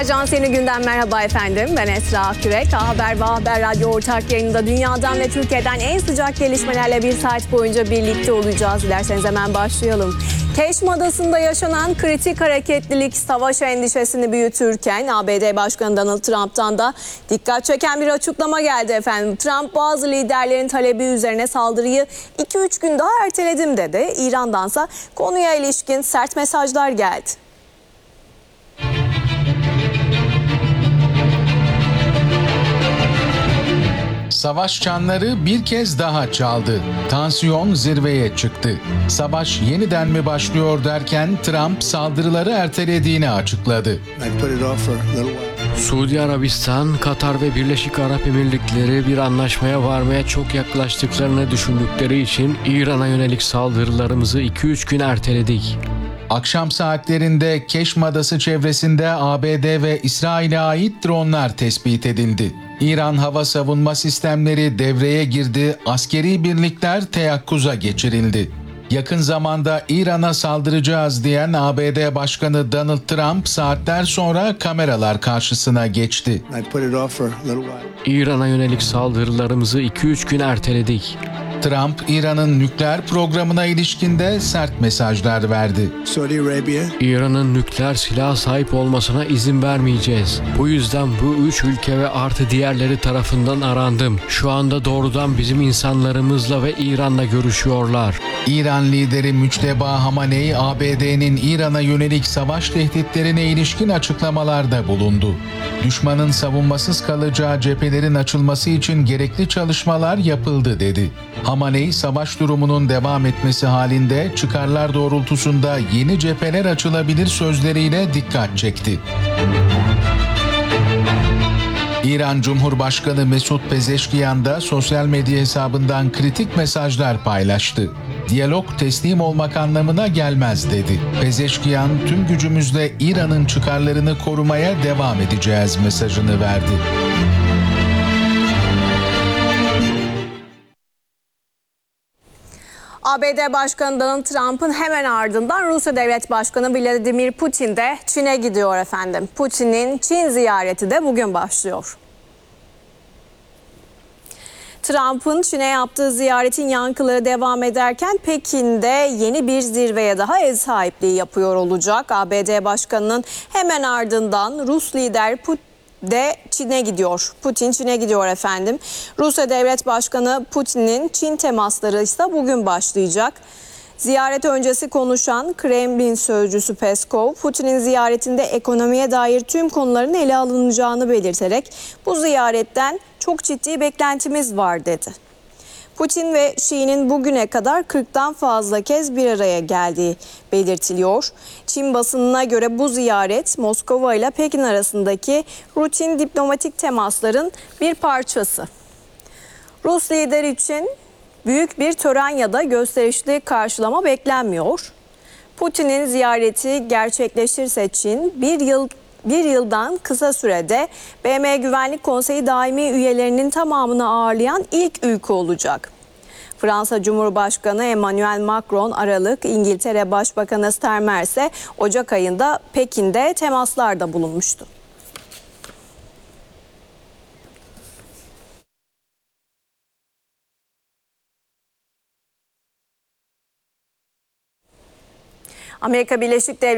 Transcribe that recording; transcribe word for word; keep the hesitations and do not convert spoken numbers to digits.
Ajans Yeni Günden merhaba efendim. Ben Esra Akürek. A Haber ve A Haber Radyo ortak yayında dünyadan ve Türkiye'den en sıcak gelişmelerle bir saat boyunca birlikte olacağız. Dilerseniz hemen başlayalım. Keşm Adası'nda yaşanan kritik hareketlilik savaş endişesini büyütürken A B D Başkanı Donald Trump'tan da dikkat çeken bir açıklama geldi efendim. Trump bazı liderlerin talebi üzerine saldırıyı iki üç gün daha erteledim dedi. İran'dansa konuya ilişkin sert mesajlar geldi. Savaş çanları bir kez daha çaldı. Tansiyon zirveye çıktı. Savaş yeniden mi başlıyor derken Trump saldırıları ertelediğini açıkladı. Suudi Arabistan, Katar ve Birleşik Arap Emirlikleri bir anlaşmaya varmaya çok yaklaştıklarını düşündükleri için İran'a yönelik saldırılarımızı iki üç gün erteledik. Akşam saatlerinde Keşm Adası çevresinde A B D ve İsrail'e ait dronlar tespit edildi. İran hava savunma sistemleri devreye girdi, askeri birlikler teyakkuza geçirildi. Yakın zamanda İran'a saldıracağız diyen A B D Başkanı Donald Trump saatler sonra kameralar karşısına geçti. İran'a yönelik saldırılarımızı iki üç gün erteledik. Trump, İran'ın nükleer programına ilişkin de sert mesajlar verdi. İran'ın nükleer silaha sahip olmasına izin vermeyeceğiz. Bu yüzden bu üç ülke ve artı diğerleri tarafından arandım. Şu anda doğrudan bizim insanlarımızla ve İran'la görüşüyorlar. İran lideri Müçteba Hamaney, A B D'nin İran'a yönelik savaş tehditlerine ilişkin açıklamalarda bulundu. Düşmanın savunmasız kalacağı cephelerin açılması için gerekli çalışmalar yapıldı dedi. Hamaney, savaş durumunun devam etmesi halinde çıkarlar doğrultusunda yeni cepheler açılabilir sözleriyle dikkat çekti. İran Cumhurbaşkanı Mesut Pezeşkiyan da sosyal medya hesabından kritik mesajlar paylaştı. Diyalog teslim olmak anlamına gelmez dedi. Pezeşkiyan, tüm gücümüzle İran'ın çıkarlarını korumaya devam edeceğiz mesajını verdi. A B D Başkanı Donald Trump'ın hemen ardından Rusya Devlet Başkanı Vladimir Putin de Çin'e gidiyor efendim. Putin'in Çin ziyareti de bugün başlıyor. Trump'ın Çin'e yaptığı ziyaretin yankıları devam ederken Pekin'de yeni bir zirveye daha ev sahipliği yapıyor olacak. A B D Başkanı'nın hemen ardından Rus lider Putin de Çin'e gidiyor. Putin Çin'e gidiyor efendim. Rusya Devlet Başkanı Putin'in Çin temasları ise bugün başlayacak. Ziyaret öncesi konuşan Kremlin sözcüsü Peskov, Putin'in ziyaretinde ekonomiye dair tüm konuların ele alınacağını belirterek bu ziyaretten çok ciddi beklentimiz var dedi. Putin ve Xi'nin bugüne kadar kırktan fazla kez bir araya geldiği belirtiliyor. Çin basınına göre bu ziyaret Moskova ile Pekin arasındaki rutin diplomatik temasların bir parçası. Rus lider için büyük bir tören ya da gösterişli karşılama beklenmiyor. Putin'in ziyareti gerçekleşirse Çin bir yıl Bir yıldan kısa sürede B M Güvenlik Konseyi daimi üyelerinin tamamını ağırlayan ilk ülke olacak. Fransa Cumhurbaşkanı Emmanuel Macron Aralık, İngiltere Başbakanı Starmer ise Ocak ayında Pekin'de temaslarda bulunmuştu. Amerika Birleşik Devletleri